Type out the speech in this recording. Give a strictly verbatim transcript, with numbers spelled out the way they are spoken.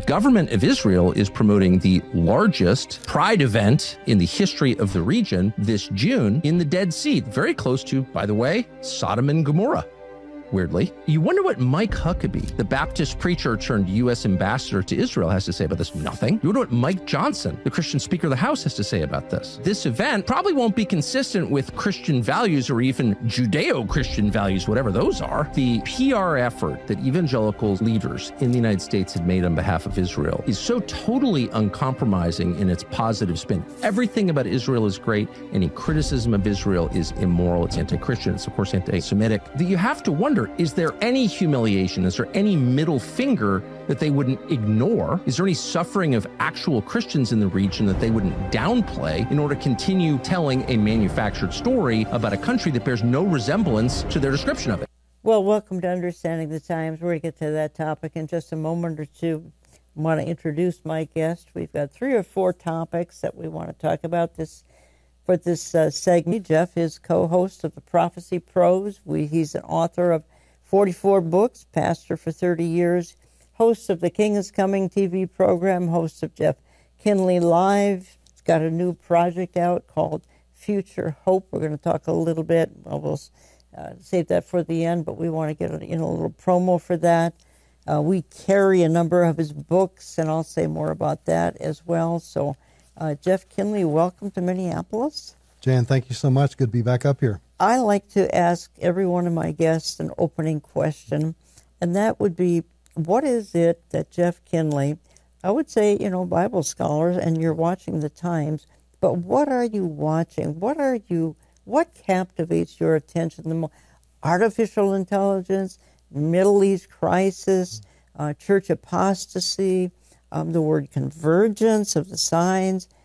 government of Israel is promoting the largest pride event in the history of the region this June in the Dead Sea, very close to, by the way, Sodom and Gomorrah. Weirdly. You wonder what Mike Huckabee, the Baptist preacher turned U S ambassador to Israel, has to say about this. Nothing. You wonder what Mike Johnson, the Christian Speaker of the House, has to say about this. This event probably won't be consistent with Christian values or even Judeo-Christian values, whatever those are. The P R effort that evangelical leaders in the United States had made on behalf of Israel is so totally uncompromising in its positive spin. Everything about Israel is great. Any criticism of Israel is immoral. It's anti-Christian. It's, of course, anti-Semitic. That you have to wonder, is there any humiliation? Is there any middle finger that they wouldn't ignore? Is there any suffering of actual Christians in the region that they wouldn't downplay in order to continue telling a manufactured story about a country that bears no resemblance to their description of it? Well, welcome to Understanding the Times. We're going to get to that topic in just a moment or two. I want to introduce my guest. We've got three or four topics that we want to talk about this for this uh, segment. Jeff is co-host of the Prophecy Pros. We, he's an author of forty-four books, pastor for thirty years, host of the King is Coming T V program, host of Jeff Kinley Live. He's got a new project out called Future Hope. We're going to talk a little bit. Well, we'll uh, save that for the end, but we want to get in a little promo for that. Uh, we carry a number of his books, and I'll say more about that as well. So, Uh, Jeff Kinley, welcome to Minneapolis. Jan, thank you so much. Good to be back up here. I like to ask every one of my guests an opening question, and that would be, what is it that Jeff Kinley, I would say, you know, Bible scholars, and you're watching the Times, but what are you watching? What are you, what captivates your attention the most? Artificial intelligence, Middle East crisis, uh, church apostasy, Um, the word convergence of the signs.